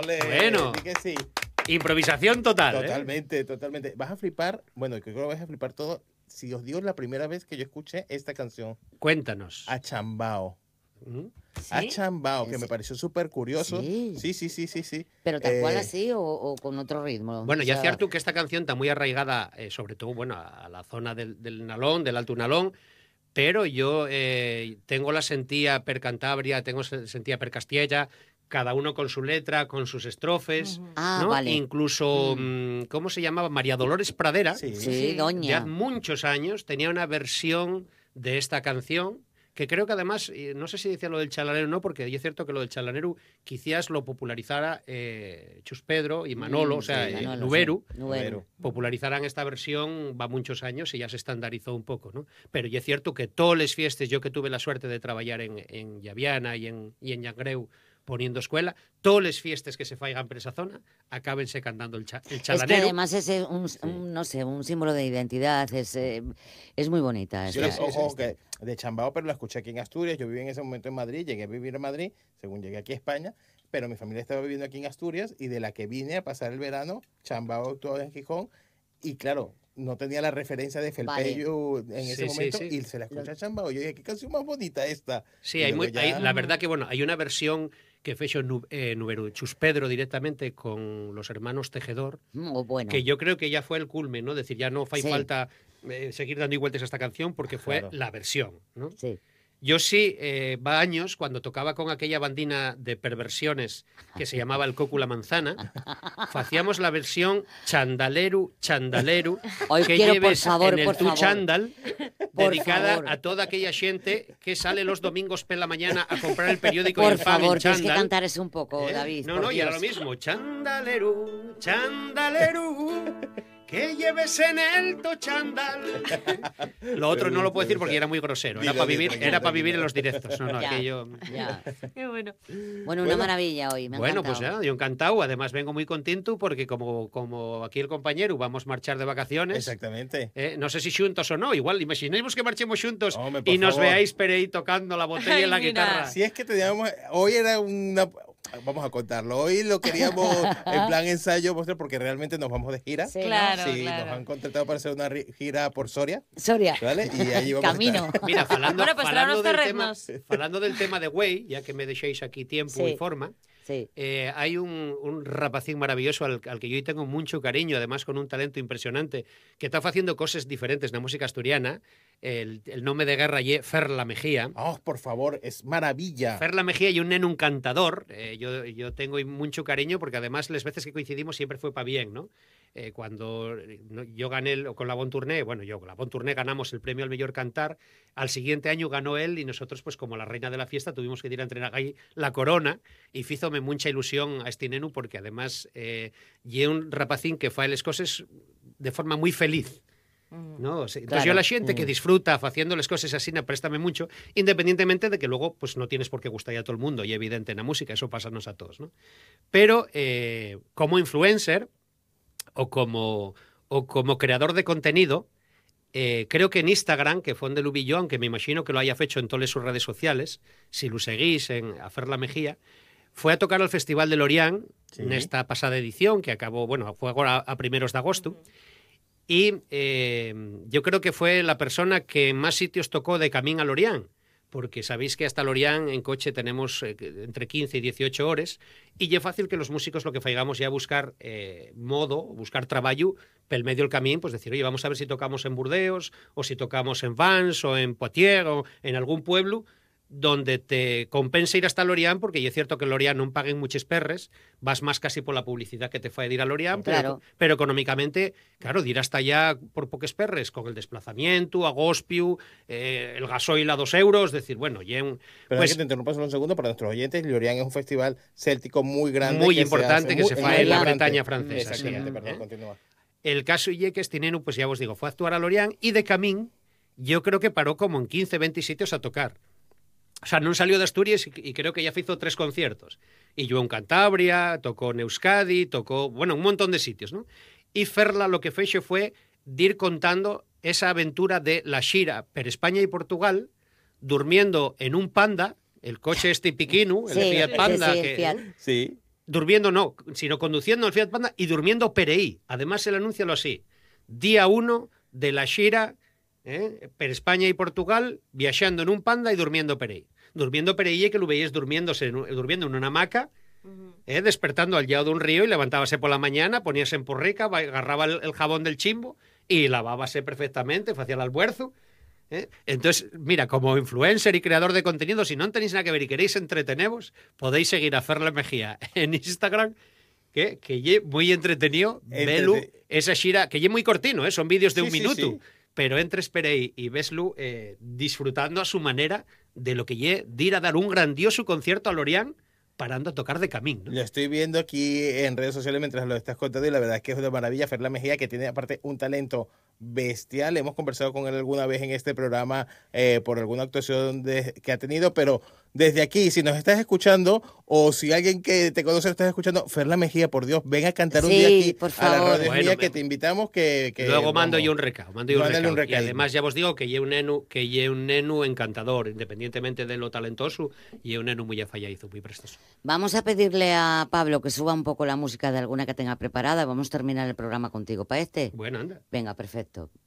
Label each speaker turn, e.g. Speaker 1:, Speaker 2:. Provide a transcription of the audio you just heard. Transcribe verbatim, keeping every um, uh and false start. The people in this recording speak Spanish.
Speaker 1: Ole,
Speaker 2: Bueno.
Speaker 1: di que sí.
Speaker 2: Improvisación total.
Speaker 1: Totalmente,
Speaker 2: ¿eh?
Speaker 1: totalmente. Vas a flipar, bueno, creo que lo vas a flipar todo. Si os digo la primera vez que yo escuché esta canción,
Speaker 2: Cuéntanos.
Speaker 1: A Chambao.
Speaker 2: ¿Mm?
Speaker 1: A
Speaker 3: ¿Sí?
Speaker 1: Chambao, que
Speaker 3: ¿En
Speaker 1: me
Speaker 3: se-
Speaker 1: pareció súper curioso.
Speaker 3: Sí.
Speaker 1: Sí, sí, sí, sí, sí.
Speaker 3: Pero tal cual
Speaker 1: Eh,
Speaker 3: así o, o con otro ritmo.
Speaker 2: Bueno,
Speaker 3: O
Speaker 2: ya es
Speaker 3: sea,
Speaker 2: cierto que esta canción está muy arraigada, eh, sobre todo, bueno, a la zona del, del Nalón, del Alto Nalón, pero yo eh, tengo la sentía per Cantabria, tengo se- sentía per Castilla, cada uno con su letra, con sus estrofes,
Speaker 4: Ujú.
Speaker 3: Ah,
Speaker 2: ¿no?
Speaker 3: vale.
Speaker 2: Incluso,
Speaker 3: Mm.
Speaker 2: mm, ¿cómo se llamaba? María Dolores Pradera,
Speaker 1: sí.
Speaker 3: Sí,
Speaker 4: Sí.
Speaker 2: ya
Speaker 3: doña.
Speaker 2: hace muchos años, tenía una versión de esta canción que creo que además, eh, no sé si decía lo del chalanero o no, porque es cierto que lo del chalanero quizás lo popularizara eh, Chus Pedro y Manolo,
Speaker 3: Mm,
Speaker 2: o sea,
Speaker 3: sí,
Speaker 2: eh,
Speaker 3: Manolo,
Speaker 2: Nuberu,
Speaker 3: sí. Nuberu.
Speaker 2: popularizaran esta versión va muchos años y ya se estandarizó un poco, ¿no? Pero ya es cierto que todas las fiestas, yo que tuve la suerte de trabajar en, en Llaviana y en, y en Llangreu poniendo escuela, todas las fiestas que se faigan por esa zona, acábense cantando el, cha, el
Speaker 3: Es que
Speaker 2: chalanero.
Speaker 3: además es eh, un, un, no sé, un símbolo de identidad, es, eh, es muy bonita.
Speaker 1: Yo,
Speaker 3: esta-
Speaker 1: ojo, ojo, que de Chambao, pero la escuché aquí en Asturias. Yo viví en ese momento en Madrid, llegué a vivir en Madrid, según llegué aquí a España, pero mi familia estaba viviendo aquí en Asturias y de la que vine a pasar el verano, Chambao actuó en Gijón y claro, no tenía la referencia de Felpeyo en ese
Speaker 2: Sí, sí,
Speaker 1: momento
Speaker 2: sí.
Speaker 1: y se la escucha a Chambao. Yo dije, qué canción más bonita esta.
Speaker 2: Sí,
Speaker 1: Y
Speaker 2: hay
Speaker 1: luego
Speaker 2: muy,
Speaker 1: ya-
Speaker 2: hay- la verdad que bueno, hay una versión que fechó Nu- eh, Nuberu Chus Pedro directamente con los hermanos Tejedor,
Speaker 3: Mm, o bueno.
Speaker 2: que yo creo que ya fue el culmen, ¿no? Es decir, ya no fue
Speaker 3: Sí.
Speaker 2: falta eh, seguir dando vueltas a esta canción porque fue
Speaker 1: Claro.
Speaker 2: la versión, ¿no?
Speaker 3: Sí.
Speaker 2: Yo sí, eh, va años, cuando tocaba con aquella bandina de perversiones que se llamaba El Coco y la Manzana, hacíamos la versión Chandaleru, Chandaleru,
Speaker 3: Hoy
Speaker 2: que
Speaker 3: quiero, por
Speaker 2: lleves
Speaker 3: favor,
Speaker 2: en el
Speaker 3: por
Speaker 2: tu
Speaker 3: favor.
Speaker 2: chandal,
Speaker 3: Por
Speaker 2: dedicada
Speaker 3: favor.
Speaker 2: a toda aquella gente que sale los domingos por la mañana a comprar el periódico y
Speaker 3: Por
Speaker 2: el pan
Speaker 3: favor,
Speaker 2: en
Speaker 3: tienes que
Speaker 2: chándal.
Speaker 3: cantar eso un poco,
Speaker 2: ¿Eh?
Speaker 3: David.
Speaker 2: No,
Speaker 3: por
Speaker 2: no, y era lo
Speaker 3: Dios.
Speaker 2: mismo. Chandaleru, chandaleru, que lleves en el tu chándal. Lo otro no lo puedo decir porque era muy grosero. Era
Speaker 1: Dilo,
Speaker 2: para
Speaker 1: dilo,
Speaker 2: vivir,
Speaker 1: tranquilo,
Speaker 2: era para vivir
Speaker 1: tranquilo.
Speaker 2: en los directos. No, no,
Speaker 3: Ya,
Speaker 2: aquello...
Speaker 3: ya.
Speaker 4: Qué bueno.
Speaker 3: Bueno, una
Speaker 1: Bueno.
Speaker 3: maravilla hoy, me ha
Speaker 2: Bueno, pues
Speaker 3: encantado.
Speaker 2: ya, yo encantado. Además vengo muy contento porque como, como aquí el compañero vamos a marchar de vacaciones.
Speaker 1: Exactamente.
Speaker 2: eh, no sé si juntos o no. Igual, imaginemos que marchemos juntos
Speaker 1: Hombre, por
Speaker 2: y nos
Speaker 1: favor.
Speaker 2: veáis por ahí tocando la botella
Speaker 4: Ay,
Speaker 2: en la
Speaker 4: mira.
Speaker 2: guitarra.
Speaker 1: Si es que teníamos, hoy era una, vamos a contarlo, hoy lo queríamos en plan ensayo, mostrar, porque realmente nos vamos de gira.
Speaker 3: Sí, ¿no?
Speaker 4: Claro,
Speaker 1: Sí,
Speaker 4: claro.
Speaker 1: nos han contratado para hacer una ri- gira por Soria,
Speaker 3: Soria.
Speaker 1: ¿vale? Y allí vamos a
Speaker 3: Camino.
Speaker 1: estar.
Speaker 2: Mira, falando,
Speaker 4: Bueno, pues
Speaker 2: falando,
Speaker 4: traernos
Speaker 2: del tema,
Speaker 4: terrenos.
Speaker 2: falando del tema de Güey, ya que me dejéis aquí tiempo
Speaker 3: Sí.
Speaker 2: y forma,
Speaker 3: Sí.
Speaker 2: eh, hay un, un rapacín maravilloso al, al que yo hoy tengo mucho cariño, además con un talento impresionante, que está haciendo cosas diferentes en la música asturiana. El, el nombre de guerra ye Ferla Mejía.
Speaker 1: Oh, por favor, es maravilla.
Speaker 2: Ferla Mejía y un neno encantador. Eh, yo, yo tengo mucho cariño porque además las veces que coincidimos siempre fue para bien, ¿no? Eh, cuando eh, no, yo gané el- con la Bon Tourné, bueno, yo con la Bon Tourné ganamos el premio al mejor cantar, al siguiente año ganó él y nosotros, pues como la reina de la fiesta, tuvimos que ir a entrenar ahí la corona y fízome mucha ilusión a este neno porque además eh, ye un rapacín que fa las cosas de forma muy feliz. ¿no? O sea, entonces
Speaker 3: Claro.
Speaker 2: yo a la gente que
Speaker 3: Mm.
Speaker 2: disfruta haciendo las cosas así, na, préstame mucho, independientemente de que luego pues no tienes por qué gustar a todo el mundo, y evidente en la música, eso pasarnos a todos, ¿no? Pero eh, como influencer o como, o como creador de contenido, eh, creo que en Instagram, que fue donde lo vi yo, aunque me imagino que lo haya hecho en todas sus redes sociales, si lo seguís en Afer La Mejía, fue a tocar al Festival de Lorient
Speaker 1: Sí.
Speaker 2: en esta pasada edición, que acabó, bueno, fue ahora a primeros de agosto, y eh, yo creo que fue la persona que en más sitios tocó de camino a Lorient, porque sabéis que hasta Lorient en coche tenemos eh, entre quince y dieciocho horas, y es fácil que los músicos lo que faigamos ya buscar eh, modo, buscar trabajo pel medio del camino, pues decir, oye, vamos a ver si tocamos en Burdeos, o si tocamos en Vans, o en Poitiers, o en algún pueblo, donde te compensa ir hasta Lorient, porque y es cierto que en Lorient no paguen muchos perres, vas más casi por la publicidad que te fue de ir a Lorient,
Speaker 3: Claro.
Speaker 2: pero, pero económicamente, claro, de ir hasta allá por pocos perres, con el desplazamiento, agospio, eh, el gasoil a dos euros, decir, bueno, ya un,
Speaker 1: Pero
Speaker 2: pues,
Speaker 1: es que te interrumpa solo un segundo para nuestros oyentes. Lorient es un festival céltico muy grande.
Speaker 2: muy
Speaker 1: que se
Speaker 2: importante
Speaker 1: hace
Speaker 2: que
Speaker 1: muy-
Speaker 2: se
Speaker 1: es
Speaker 2: fa
Speaker 1: muy
Speaker 2: en la
Speaker 1: importante.
Speaker 2: Bretaña francesa.
Speaker 1: Exactamente,
Speaker 2: sí,
Speaker 1: perdón,
Speaker 2: ¿eh?
Speaker 1: continúa.
Speaker 2: El caso y que este neno, pues ya os digo, fue a actuar a Lorient y de camín yo creo que paró como en quince, veinte sitios a tocar. O sea, no salió de Asturias y, y creo que ya hizo tres conciertos. Y yo en Cantabria, tocó en Euskadi, tocó, bueno, un montón de sitios, ¿no? Y Ferla lo que fue fue de ir contando esa aventura de la xira per España y Portugal, durmiendo en un Panda, el coche este piquino, el
Speaker 3: Sí,
Speaker 2: Fiat
Speaker 3: sí,
Speaker 2: Panda,
Speaker 3: sí, el
Speaker 2: que,
Speaker 3: Fiat.
Speaker 1: Sí.
Speaker 2: durmiendo no, sino conduciendo el Fiat Panda y durmiendo Pereí. Además, el anuncio lo así. Día uno de la xira eh, per España y Portugal, viajando en un Panda y durmiendo Pereí. Durmiendo Pereí, que lo veías durmiéndose, durmiendo en una hamaca, eh, despertando al lado de un río y levantábase por la mañana, poníase en porrica, agarraba el, el jabón del chimbo y lavábase perfectamente, hacía el almuerzo. ¿Eh? Entonces, mira, como influencer y creador de contenido, si no tenéis nada que ver y queréis entreteneros, podéis seguir a Ferla Mejía en Instagram, que, que ye muy entretenido, velu, esa xira, que ye muy cortino, ¿eh? Son vídeos de sí, un minuto, sí, sí. Pero entres per ahí y veslu eh, disfrutando a su manera de lo que ye de ir a dar un grandioso concierto a Lorient, parando a tocar de camino, ¿no?
Speaker 1: Lo estoy viendo aquí en redes sociales mientras lo estás contando y la verdad es que es una maravilla. Ferla Mejía, que tiene aparte un talento bestial. Hemos conversado con él alguna vez en este programa eh, por alguna actuación de, que ha tenido, pero desde aquí, si nos estás escuchando o si alguien que te conoce estás escuchando, Ferla Mejía, por Dios, ven a cantar
Speaker 3: sí,
Speaker 1: un día aquí
Speaker 3: por
Speaker 1: a
Speaker 3: favor.
Speaker 1: la radio
Speaker 2: bueno,
Speaker 1: mía,
Speaker 2: me...
Speaker 1: que te invitamos que... que
Speaker 2: luego
Speaker 1: vamos,
Speaker 2: mando yo un recao, mando yo un recao.
Speaker 1: un recao.
Speaker 2: Y además ya os digo que lle un nenu, que lle un nenu encantador, independientemente de lo talentoso, lle un nenu muy afalladizo, muy prestoso.
Speaker 3: Vamos a pedirle a Pablo que suba un poco la música de alguna que tenga preparada. Vamos a terminar el programa contigo. ¿Para este?
Speaker 2: Bueno, anda.
Speaker 3: Venga, perfecto.